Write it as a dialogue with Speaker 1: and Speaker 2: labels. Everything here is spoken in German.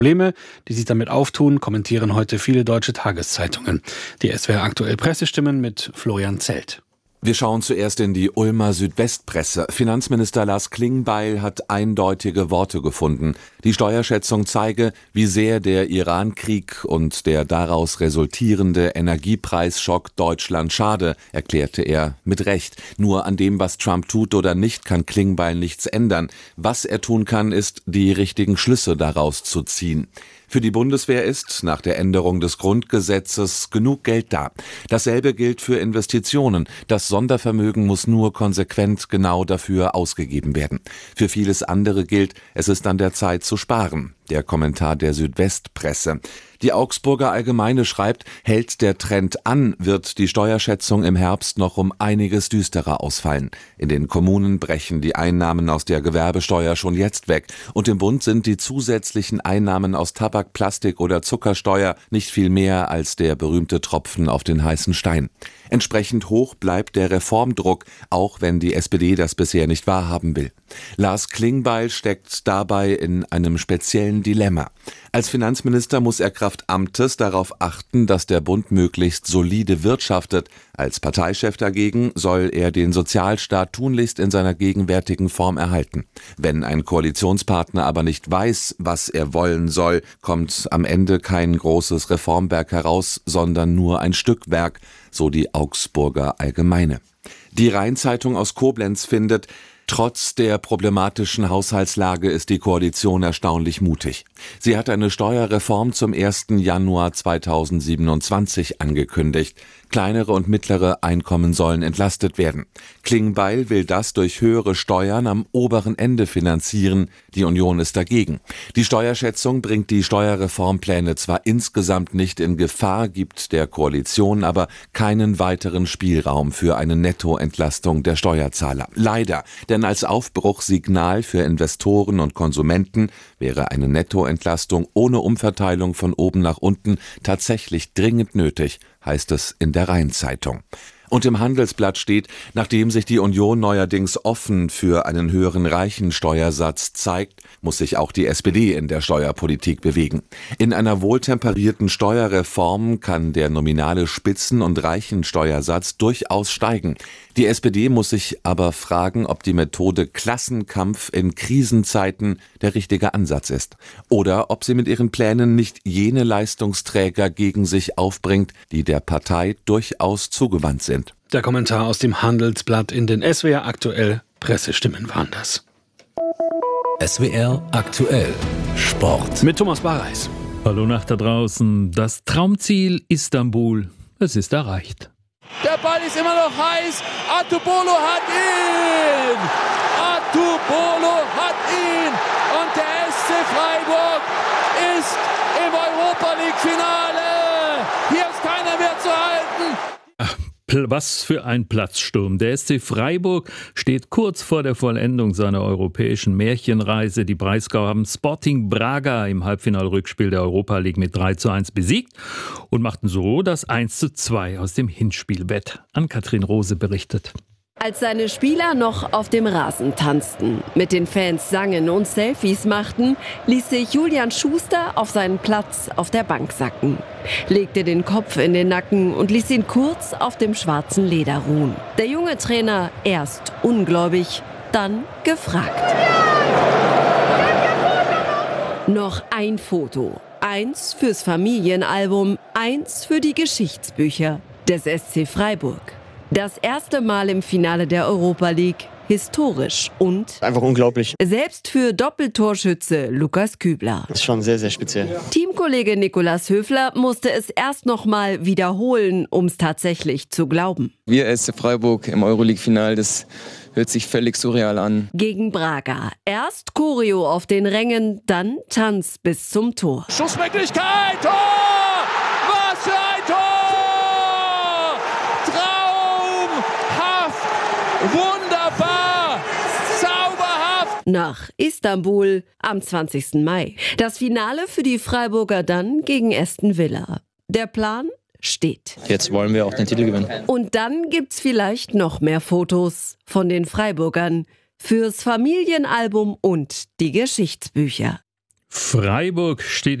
Speaker 1: Probleme, die sich damit auftun, kommentieren heute viele deutsche Tageszeitungen. Die SWR aktuell Pressestimmen mit Florian Zelt.
Speaker 2: Wir schauen zuerst in die Ulmer Südwestpresse. Finanzminister Lars Klingbeil hat eindeutige Worte gefunden. Die Steuerschätzung zeige, wie sehr der Iran-Krieg und der daraus resultierende Energiepreisschock Deutschland schade, erklärte er mit Recht. Nur an dem, was Trump tut oder nicht, kann Klingbeil nichts ändern. Was er tun kann, ist, die richtigen Schlüsse daraus zu ziehen. Für die Bundeswehr ist nach der Änderung des Grundgesetzes genug Geld da. Dasselbe gilt für Investitionen. Das Sondervermögen muss nur konsequent genau dafür ausgegeben werden. Für vieles andere gilt, es ist an der Zeit zu sparen. Der Kommentar der Südwestpresse. Die Augsburger Allgemeine schreibt, hält der Trend an, wird die Steuerschätzung im Herbst noch um einiges düsterer ausfallen. In den Kommunen brechen die Einnahmen aus der Gewerbesteuer schon jetzt weg. Und im Bund sind die zusätzlichen Einnahmen aus Tabak, Plastik oder Zuckersteuer nicht viel mehr als der berühmte Tropfen auf den heißen Stein. Entsprechend hoch bleibt der Reformdruck, auch wenn die SPD das bisher nicht wahrhaben will. Lars Klingbeil steckt dabei in einem speziellen Dilemma. Als Finanzminister muss er Kraft Amtes darauf achten, dass der Bund möglichst solide wirtschaftet. Als Parteichef dagegen soll er den Sozialstaat tunlichst in seiner gegenwärtigen Form erhalten. Wenn ein Koalitionspartner aber nicht weiß, was er wollen soll, kommt am Ende kein großes Reformwerk heraus, sondern nur ein Stückwerk, so die Augsburger Allgemeine. Die Rhein-Zeitung aus Koblenz findet, trotz der problematischen Haushaltslage ist die Koalition erstaunlich mutig. Sie hat eine Steuerreform zum 1. Januar 2027 angekündigt. Kleinere und mittlere Einkommen sollen entlastet werden. Klingbeil will das durch höhere Steuern am oberen Ende finanzieren. Die Union ist dagegen. Die Steuerschätzung bringt die Steuerreformpläne zwar insgesamt nicht in Gefahr, gibt der Koalition aber keinen weiteren Spielraum für eine Nettoentlastung der Steuerzahler. Leider, denn als Aufbruchssignal für Investoren und Konsumenten wäre eine Nettoentlastung ohne Umverteilung von oben nach unten tatsächlich dringend nötig, heißt es in der Rhein-Zeitung. Und im Handelsblatt steht, nachdem sich die Union neuerdings offen für einen höheren Reichensteuersatz zeigt, muss sich auch die SPD in der Steuerpolitik bewegen. In einer wohltemperierten Steuerreform kann der nominale Spitzen- und Reichensteuersatz durchaus steigen. Die SPD muss sich aber fragen, ob die Methode Klassenkampf in Krisenzeiten der richtige Ansatz ist. Oder ob sie mit ihren Plänen nicht jene Leistungsträger gegen sich aufbringt, die der Partei durchaus zugewandt sind.
Speaker 1: Der Kommentar aus dem Handelsblatt in den SWR aktuell Pressestimmen waren das.
Speaker 3: SWR aktuell Sport.
Speaker 1: Mit Thomas Bareis.
Speaker 4: Hallo nach da draußen. Das Traumziel Istanbul, es ist erreicht.
Speaker 5: Der Ball ist immer noch heiß. Atubolo hat ihn. Atubolo hat ihn. Und der SC Freiburg ist im Europa-League-Finale. Hier ist keiner mehr zu halten.
Speaker 4: Was für ein Platzsturm. Der SC Freiburg steht kurz vor der Vollendung seiner europäischen Märchenreise. Die Breisgauer haben Sporting Braga im Halbfinalrückspiel der Europa League mit 3:1 besiegt und machten so das 1:2 aus dem Hinspiel wett. Ann-Kathrin Rose berichtet.
Speaker 6: Als seine Spieler noch auf dem Rasen tanzten, mit den Fans sangen und Selfies machten, ließ sich Julian Schuster auf seinen Platz auf der Bank sacken, legte den Kopf in den Nacken und ließ ihn kurz auf dem schwarzen Leder ruhen. Der junge Trainer erst ungläubig, dann gefragt. Noch ein Foto. Eins fürs Familienalbum, eins für die Geschichtsbücher des SC Freiburg. Das erste Mal im Finale der Europa League, historisch und
Speaker 7: einfach unglaublich.
Speaker 6: Selbst für Doppeltorschütze Lukas Kübler.
Speaker 7: Das ist schon sehr, sehr speziell.
Speaker 6: Teamkollege Nikolas Höfler musste es erst noch mal wiederholen, um es tatsächlich zu glauben.
Speaker 8: Wir SC Freiburg im Euroleague-Final, das hört sich völlig surreal an.
Speaker 6: Gegen Braga. Erst Choreo auf den Rängen, dann Tanz bis zum Tor.
Speaker 5: Schussmöglichkeit, Tor! Was für ein Tor! Wunderbar! Zauberhaft!
Speaker 6: Nach Istanbul am 20. Mai. Das Finale für die Freiburger dann gegen Aston Villa. Der Plan steht.
Speaker 8: Jetzt wollen wir auch den Titel gewinnen.
Speaker 6: Und dann gibt's vielleicht noch mehr Fotos von den Freiburgern fürs Familienalbum und die Geschichtsbücher.
Speaker 4: Freiburg steht